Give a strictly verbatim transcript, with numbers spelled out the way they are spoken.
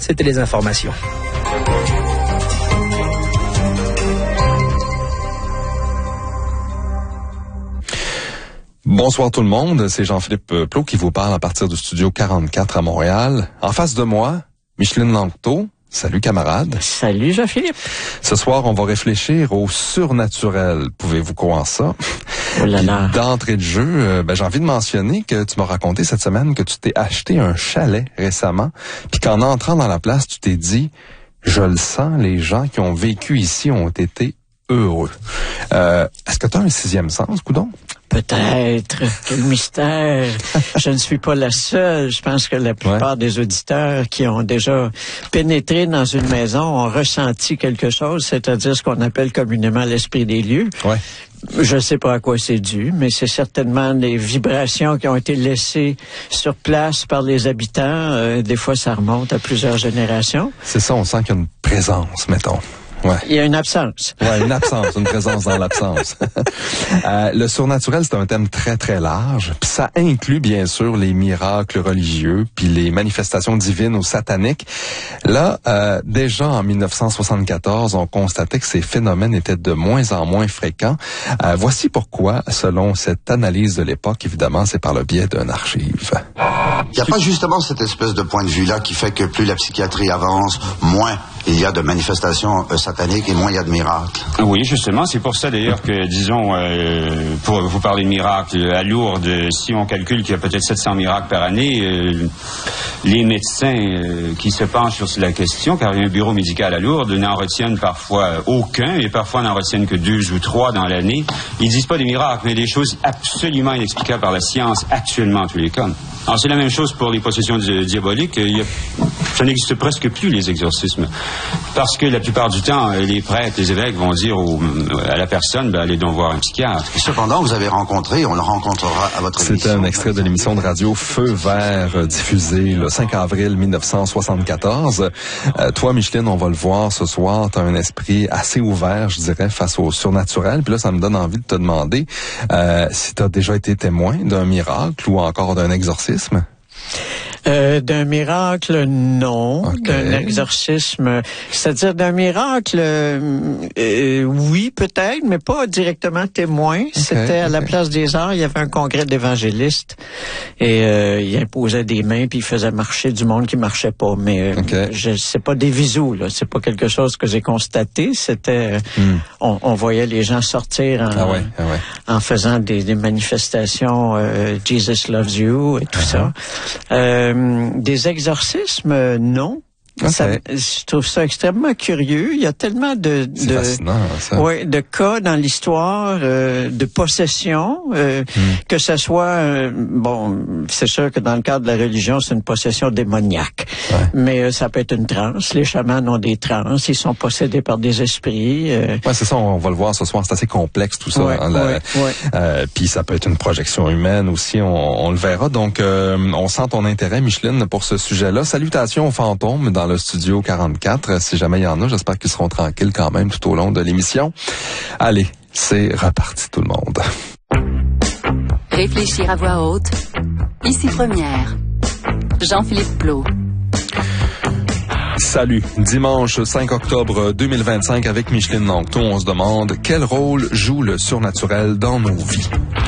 c'était les informations. Bonsoir tout le monde, c'est Jean-Philippe Plot qui vous parle à partir du studio quarante-quatre à Montréal. En face de moi, Micheline Langto. Salut camarade. Salut Jean-Philippe. Ce soir, on va réfléchir au surnaturel. Pouvez-vous croire ça? Oh là là. D'entrée de jeu, euh, ben, j'ai envie de mentionner que tu m'as raconté cette semaine que tu t'es acheté un chalet récemment, puis qu'en entrant dans la place, tu t'es dit, je le sens, les gens qui ont vécu ici ont été heureux. Euh, est-ce que tu as un sixième sens, coudonc? Peut-être. Quel mystère. Je ne suis pas la seule. Je pense que la plupart ouais. des auditeurs qui ont déjà pénétré dans une maison ont ressenti quelque chose, c'est-à-dire ce qu'on appelle communément l'esprit des lieux. Ouais. Je ne sais pas à quoi c'est dû, mais c'est certainement des vibrations qui ont été laissées sur place par les habitants. Euh, des fois, ça remonte à plusieurs générations. C'est ça, on sent qu'il y a une présence, mettons. Ouais. Il y a une absence. Ouais, une absence, une présence dans l'absence. euh, le surnaturel, c'est un thème très, très large. Puis ça inclut, bien sûr, les miracles religieux, puis les manifestations divines ou sataniques. Là, euh, déjà en dix-neuf cent soixante-quatorze, on constatait que ces phénomènes étaient de moins en moins fréquents. Euh, voici pourquoi, selon cette analyse de l'époque, évidemment, c'est par le biais d'un archive. Il n'y a pas justement cette espèce de point de vue-là qui fait que plus la psychiatrie avance, moins il y a de manifestations euh, sataniques et moins il y a de miracles. Oui, justement, c'est pour ça d'ailleurs que, disons, euh, pour vous parler de miracles, à Lourdes, si on calcule qu'il y a peut-être sept cents miracles par année, euh, les médecins euh, qui se penchent sur la question, car il y a un bureau médical à Lourdes, n'en retiennent parfois aucun, et parfois n'en retiennent que deux ou trois dans l'année. Ils disent pas des miracles, mais des choses absolument inexplicables par la science, actuellement, en tous les cas. Alors, c'est la même chose pour les possessions di- diaboliques. Il y a, ça n'existe presque plus, les exorcismes. Parce que la plupart du temps, les prêtres, les évêques vont dire au, à la personne, ben, allez donc voir un psychiatre. Cependant, vous avez rencontré, on le rencontrera à votre émission. C'était un extrait de l'émission de radio Feu Vert, diffusée le cinq avril dix-neuf cent soixante-quatorze. Euh, toi, Micheline, on va le voir ce soir, tu as un esprit assez ouvert, je dirais, face au surnaturel. Puis là, ça me donne envie de te demander euh, si tu as déjà été témoin d'un miracle ou encore d'un exorcisme. Euh, d'un miracle, non. Okay. D'un exorcisme, c'est-à-dire d'un miracle, euh, euh, oui, peut-être, mais pas directement témoin. Okay, C'était à okay. la Place des Arts, il y avait un congrès d'évangélistes et euh, il imposait des mains puis il faisait marcher du monde qui marchait pas. Mais euh, okay. je c'est pas des visus, là. C'est pas quelque chose que j'ai constaté. C'était, mm. on, on voyait les gens sortir en, ah ouais, ah ouais. en faisant des, des manifestations euh, Jesus loves you et tout uh-huh. ça. Euh, Des exorcismes, non. Okay. Ça, je trouve ça extrêmement curieux. Il y a tellement de de, fascinant, ça. Ouais, de cas dans l'histoire euh, de possession, euh, mm. que ce soit euh, bon, c'est sûr que dans le cadre de la religion, c'est une possession démoniaque. Ouais. Mais euh, ça peut être une transe. Les chamans ont des transes. Ils sont possédés par des esprits. Euh... Ouais, c'est ça. On va le voir ce soir. C'est assez complexe tout ça. Ouais, hein, la, ouais, ouais. Euh, puis ça peut être une projection humaine aussi. On, on le verra. Donc, euh, on sent ton intérêt, Micheline, pour ce sujet-là. Salutations aux fantômes dans le studio quarante-quatre. Si jamais il y en a, j'espère qu'ils seront tranquilles quand même tout au long de l'émission. Allez, c'est reparti tout le monde. Réfléchir à voix haute. Ici Première. Jean-Philippe Plot. Salut. Dimanche cinq octobre deux mille vingt-cinq avec Micheline Langto, on se demande quel rôle joue le surnaturel dans nos vies.